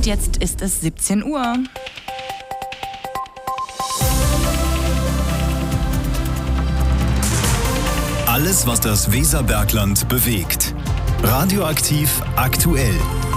jetzt ist es 17 Uhr. Alles, was das Weserbergland bewegt. Radioaktiv aktuell.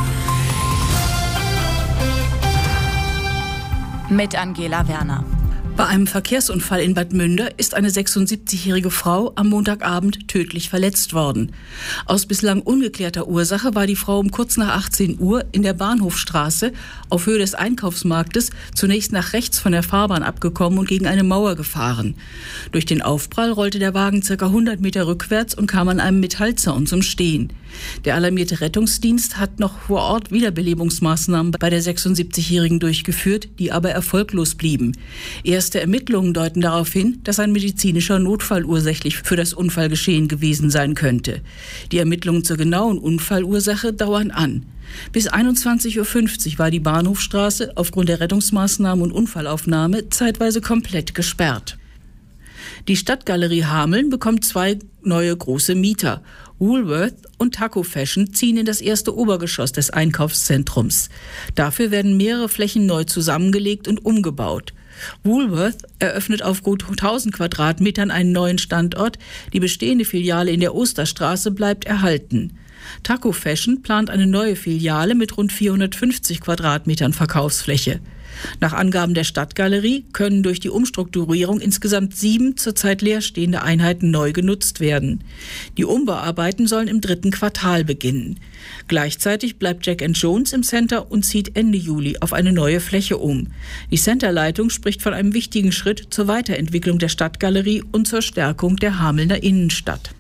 Mit Angela Werner. Bei einem Verkehrsunfall in Bad Münder ist eine 76-jährige Frau am Montagabend tödlich verletzt worden. Aus bislang ungeklärter Ursache war die Frau um kurz nach 18 Uhr in der Bahnhofstraße auf Höhe des Einkaufsmarktes zunächst nach rechts von der Fahrbahn abgekommen und gegen eine Mauer gefahren. Durch den Aufprall rollte der Wagen ca. 100 Meter rückwärts und kam an einem Metallzaun zum Stehen. Der alarmierte Rettungsdienst hat noch vor Ort Wiederbelebungsmaßnahmen bei der 76-Jährigen durchgeführt, die aber erfolglos blieben. Erste Ermittlungen deuten darauf hin, dass ein medizinischer Notfall ursächlich für das Unfallgeschehen gewesen sein könnte. Die Ermittlungen zur genauen Unfallursache dauern an. Bis 21.50 Uhr war die Bahnhofstraße aufgrund der Rettungsmaßnahmen und Unfallaufnahme zeitweise komplett gesperrt. Die Stadtgalerie Hameln bekommt 2 neue große Mieter. Woolworth und Taco Fashion ziehen in das erste Obergeschoss des Einkaufszentrums. Dafür werden mehrere Flächen neu zusammengelegt und umgebaut. Woolworth eröffnet auf gut 1000 Quadratmetern einen neuen Standort. Die bestehende Filiale in der Osterstraße bleibt erhalten. Taco Fashion plant eine neue Filiale mit rund 450 Quadratmetern Verkaufsfläche. Nach Angaben der Stadtgalerie können durch die Umstrukturierung insgesamt 7 zurzeit leerstehende Einheiten neu genutzt werden. Die Umbauarbeiten sollen im 3. Quartal beginnen. Gleichzeitig bleibt Jack & Jones im Center und zieht Ende Juli auf eine neue Fläche um. Die Centerleitung spricht von einem wichtigen Schritt zur Weiterentwicklung der Stadtgalerie und zur Stärkung der Hamelner Innenstadt.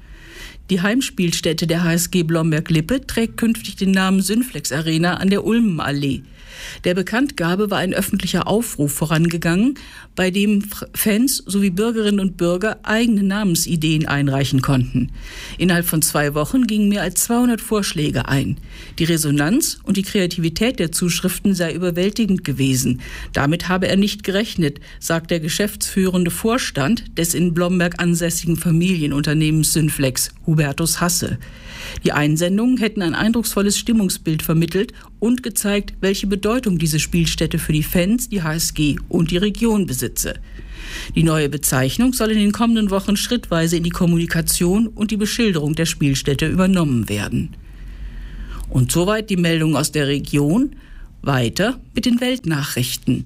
Die Heimspielstätte der HSG Blomberg-Lippe trägt künftig den Namen Synflex Arena an der Ulmenallee. Der Bekanntgabe war ein öffentlicher Aufruf vorangegangen, bei dem Fans sowie Bürgerinnen und Bürger eigene Namensideen einreichen konnten. Innerhalb von 2 Wochen gingen mehr als 200 Vorschläge ein. Die Resonanz und die Kreativität der Zuschriften sei überwältigend gewesen. Damit habe er nicht gerechnet, sagt der geschäftsführende Vorstand des in Blomberg ansässigen Familienunternehmens Synflex, Hubertus Hasse. Die Einsendungen hätten ein eindrucksvolles Stimmungsbild vermittelt und gezeigt, welche Bedeutung diese Spielstätte für die Fans, die HSG und die Region besitze. Die neue Bezeichnung soll in den kommenden Wochen schrittweise in die Kommunikation und die Beschilderung der Spielstätte übernommen werden. Und soweit die Meldung aus der Region. Weiter mit den Weltnachrichten.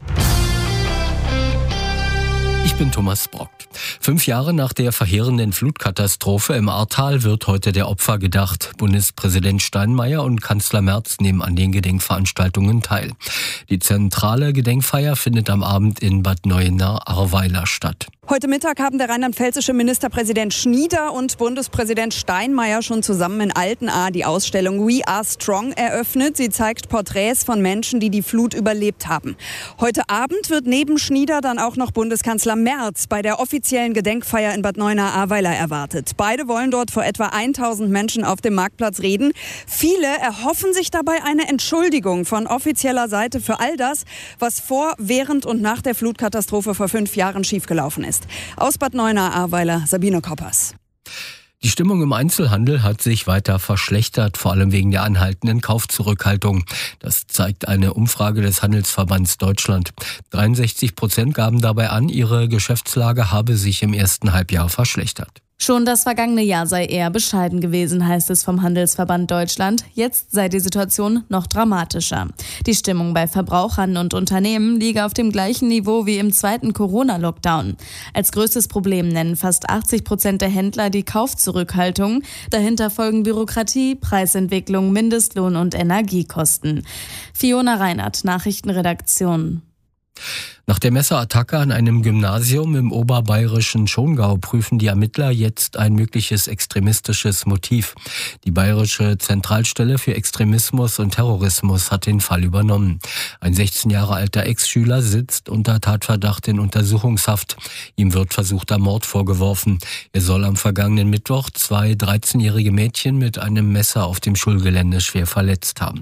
Ich bin Thomas Brockt. 5 Jahre nach der verheerenden Flutkatastrophe im Ahrtal wird heute der Opfer gedacht. Bundespräsident Steinmeier und Kanzler Merz nehmen an den Gedenkveranstaltungen teil. Die zentrale Gedenkfeier findet am Abend in Bad Neuenahr-Ahrweiler statt. Heute Mittag haben der rheinland-pfälzische Ministerpräsident Schnieder und Bundespräsident Steinmeier schon zusammen in Altenahr die Ausstellung We Are Strong eröffnet. Sie zeigt Porträts von Menschen, die die Flut überlebt haben. Heute Abend wird neben Schnieder dann auch noch Bundeskanzler Merz bei der offiziellen Gedenkfeier in Bad Neuenahr-Ahrweiler erwartet. Beide wollen dort vor etwa 1000 Menschen auf dem Marktplatz reden. Viele erhoffen sich dabei eine Entschuldigung von offizieller Seite für all das, was vor, während und nach der Flutkatastrophe vor 5 Jahren schiefgelaufen ist. Aus Bad Neuenahr-Ahrweiler, Sabine Koppers. Die Stimmung im Einzelhandel hat sich weiter verschlechtert, vor allem wegen der anhaltenden Kaufzurückhaltung. Das zeigt eine Umfrage des Handelsverbands Deutschland. 63% gaben dabei an, ihre Geschäftslage habe sich im ersten Halbjahr verschlechtert. Schon das vergangene Jahr sei eher bescheiden gewesen, heißt es vom Handelsverband Deutschland. Jetzt sei die Situation noch dramatischer. Die Stimmung bei Verbrauchern und Unternehmen liege auf dem gleichen Niveau wie im 2. Corona-Lockdown. Als größtes Problem nennen fast 80% der Händler die Kaufzurückhaltung. Dahinter folgen Bürokratie, Preisentwicklung, Mindestlohn und Energiekosten. Fiona Reinert, Nachrichtenredaktion. Nach der Messerattacke an einem Gymnasium im oberbayerischen Schongau prüfen die Ermittler jetzt ein mögliches extremistisches Motiv. Die Bayerische Zentralstelle für Extremismus und Terrorismus hat den Fall übernommen. Ein 16 Jahre alter Ex-Schüler sitzt unter Tatverdacht in Untersuchungshaft. Ihm wird versuchter Mord vorgeworfen. Er soll am vergangenen Mittwoch 2 13-jährige Mädchen mit einem Messer auf dem Schulgelände schwer verletzt haben.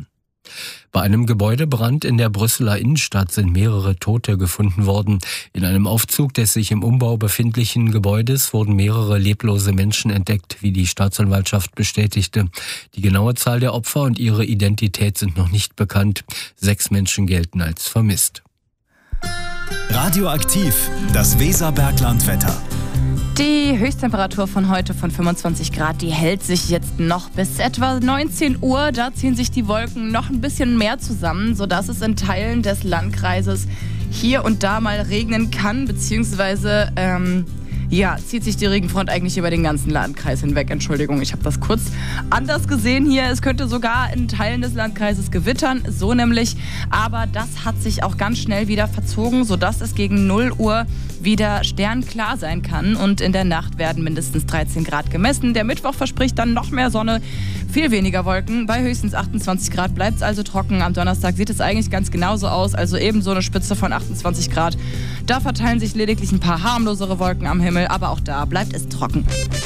Bei einem Gebäudebrand in der Brüsseler Innenstadt sind mehrere Tote gefunden worden. In einem Aufzug des sich im Umbau befindlichen Gebäudes wurden mehrere leblose Menschen entdeckt, wie die Staatsanwaltschaft bestätigte. Die genaue Zahl der Opfer und ihre Identität sind noch nicht bekannt. 6 Menschen gelten als vermisst. Radioaktiv, das Weserberglandwetter. Die Höchsttemperatur von heute von 25 Grad, die hält sich jetzt noch bis etwa 19 Uhr. Da ziehen sich die Wolken noch ein bisschen mehr zusammen, sodass es in Teilen des Landkreises hier und da mal regnen kann, beziehungsweise zieht sich die Regenfront eigentlich über den ganzen Landkreis hinweg. Entschuldigung, ich habe das kurz anders gesehen hier. Es könnte sogar in Teilen des Landkreises gewittern, so nämlich. Aber das hat sich auch ganz schnell wieder verzogen, sodass es gegen 0 Uhr wieder sternklar sein kann. Und in der Nacht werden mindestens 13 Grad gemessen. Der Mittwoch verspricht dann noch mehr Sonne, viel weniger Wolken. Bei höchstens 28 Grad bleibt es also trocken. Am Donnerstag sieht es eigentlich ganz genauso aus. Also eben so eine Spitze von 28 Grad. Da verteilen sich lediglich ein paar harmlosere Wolken am Himmel. Aber auch da bleibt es trocken.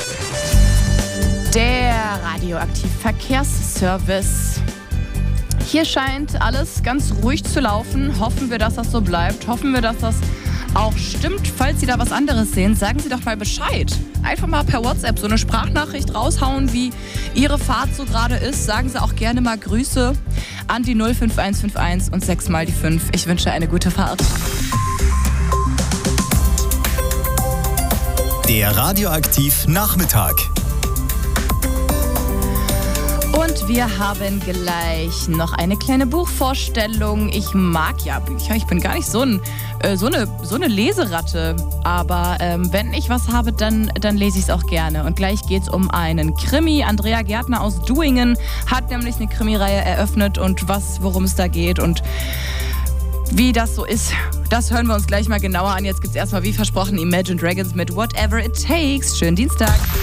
Der Radioaktiv-Verkehrsservice. Hier scheint alles ganz ruhig zu laufen. Hoffen wir, dass das so bleibt. Hoffen wir, dass das auch stimmt. Falls Sie da was anderes sehen, sagen Sie doch mal Bescheid. Einfach mal per WhatsApp so eine Sprachnachricht raushauen, wie Ihre Fahrt so gerade ist. Sagen Sie auch gerne mal Grüße an die 05151 und 6 mal die 5. Ich wünsche eine gute Fahrt. Der Radioaktiv Nachmittag. Und wir haben gleich noch eine kleine Buchvorstellung. Ich mag ja Bücher. Ich bin gar nicht so eine Leseratte. Aber wenn ich was habe, dann lese ich es auch gerne. Und gleich geht es um einen Krimi. Andrea Gärtner aus Duingen hat nämlich eine Krimireihe eröffnet. Und worum es da geht und wie das so ist, das hören wir uns gleich mal genauer an. Jetzt gibt es erstmal, wie versprochen, Imagine Dragons mit Whatever It Takes. Schönen Dienstag.